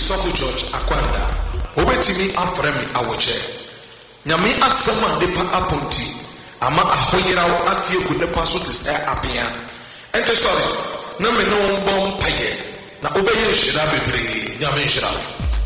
Sofo George Akwanda. Obetimi afre me awoche. Nyame asɛm a nipa aponti ama ahoyeraw atie gu nipa so te sɛ apea. Ente sɔre na me no bɔ mpaeɛ na obɛyɛ nhyira bebree. Nyame nhyira.